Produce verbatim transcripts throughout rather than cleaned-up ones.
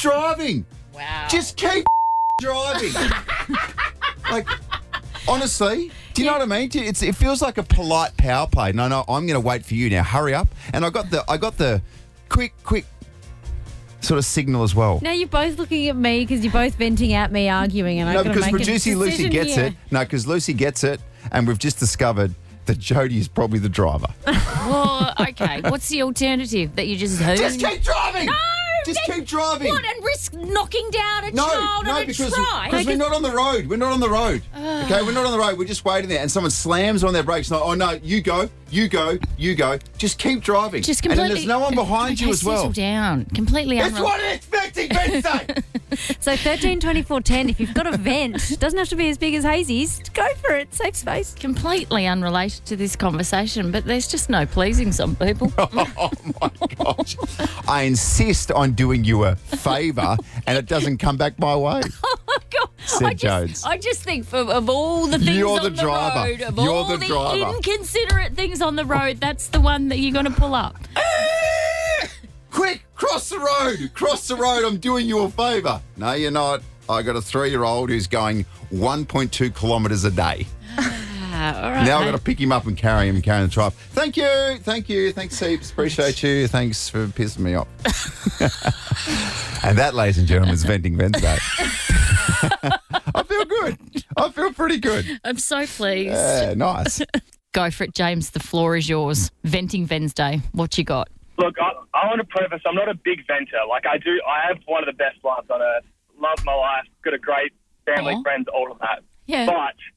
driving. Wow. Just keep driving. Like, honestly, do you know what I mean? It's, it feels like a polite power play. No, no, I'm going to wait for you now. Hurry up. And I got the, I got the quick, quick sort of signal as well. Now you're both looking at me because you're both venting at me, arguing, and No, I've got to because make a producer Lucy decision gets here. it. No, because Lucy gets it, and we've just discovered that Jody is probably the driver. Well, okay. What's the alternative? That you just hoon? Just keep driving. No, Just then keep driving. What, and risk knocking down a No, child no, on a because, try? because we're not on the road. We're not on the road. Okay, we're not on the road. We're just waiting there, and someone slams on their brakes. Like, oh no, you go, you go, you go. Just keep driving. Just and completely. then there's no one behind okay, you as well. Settle down. Completely That's unrelated. what I'm expecting, Wednesday. So thirteen twenty-four ten, if you've got a vent, it doesn't have to be as big as Hazy's, go for it, safe space. Completely unrelated to this conversation, but there's just no pleasing some people. Oh my gosh! I insist on doing you a favour, and it doesn't come back my way. Oh my God. Said I just, Jones. I just think for, of all the things You're on the the, driver. road, of You're all the the, driver. inconsiderate things on the road, that's the one that you're going to pull up. Quick, cross the road, cross the road. I'm doing you a favour. No, you're not. I got a three-year-old who's going one point two kilometres a day. Ah, all right. Now I've mate. got to pick him up and carry him, carry him to the tribe. Thank you, thank you, thanks heaps. Appreciate you. Thanks for pissing me off. And that, ladies and gentlemen, is Venting Wednesday. I feel good. I feel pretty good. I'm so pleased. Yeah, nice. Go for it, James. The floor is yours. Venting Wednesday. What you got? Look, I, I want to preface, I'm not a big venter. Like, I do, I have one of the best lives on earth. Love my life. Got a great family, Aw. friends, all of that. Yeah.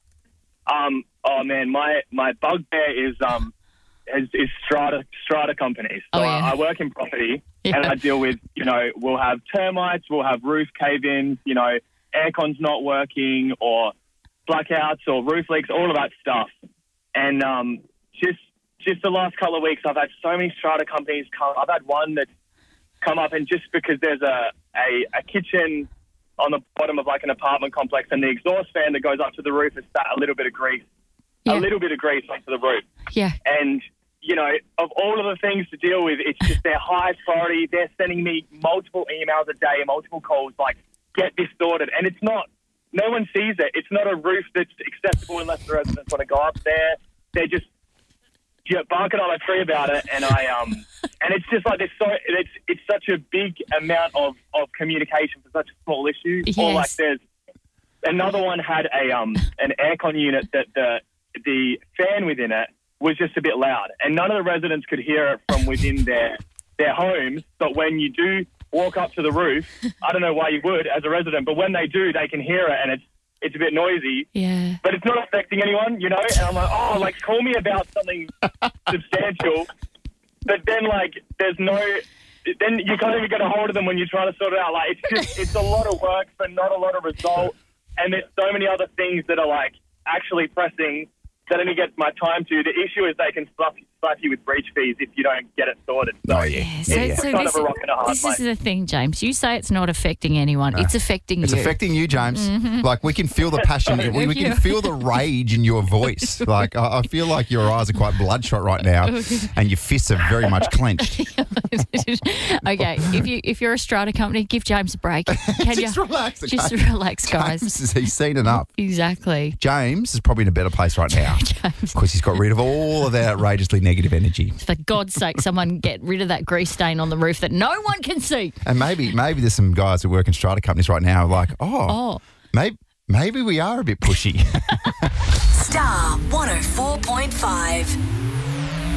But, um, oh man, my, my bugbear is, um, is, is strata, strata companies. So Oh, yeah. I, I work in property Yeah. and I deal with, you know, we'll have termites, we'll have roof cave-ins, you know, aircon's not working or blackouts or roof leaks, all of that stuff. And, um, just, Just the last couple of weeks, I've had so many strata companies come. I've had one that's come up, and just because there's a, a, a kitchen on the bottom of like an apartment complex, and the exhaust fan that goes up to the roof has sat a little bit of grease, Yeah. a little bit of grease onto the roof. Yeah. And, you know, of all of the things to deal with, it's just their highest priority. They're sending me multiple emails a day, multiple calls, like, get this sorted. And it's not, no one sees it. It's not a roof that's accessible unless the residents want to go up there. They're just, yeah, barking on a tree about it, and I um, and it's just like there's so it's it's such a big amount of, of communication for such a small issue. Or like Yes. there's another one had a um an aircon unit that the the fan within it was just a bit loud, and none of the residents could hear it from within their their homes. But when you do walk up to the roof, I don't know why you would as a resident, but when they do, they can hear it, and it's it's a bit noisy. Yeah. But it's not affecting anyone, you know? And I'm like, oh, like, call me about something substantial. But then, like, there's no... Then you can't even get a hold of them when you're trying to sort it out. Like, it's just, it's a lot of work for not a lot of result. And there's so many other things that are, like, actually pressing that only gets my time to. The issue is they can slap, slap you with breach fees if you don't get it sorted. So Oh, yeah. Yeah, so, yeah, yeah. so Kind this, of a rock and a hard this is place. the thing, James. You say it's not affecting anyone. It's affecting It's you. affecting you, James. Like, we can feel the passion. we, we can feel the rage in your voice. Like, I, I feel like your eyes are quite bloodshot right now, and your fists are very much clenched. Okay, if you if you're a strata company, give James a break. Can Just you relax, okay? just relax, guys? James, he's seen enough. Exactly. James is probably in a better place right now James. because he's got rid of all of that outrageously negative energy. For God's sake, someone get rid of that grease stain on the roof that no one can see. And maybe maybe there's some guys that work in strata companies right now like, oh, Oh. maybe, maybe we are a bit pushy. Star one oh four point five.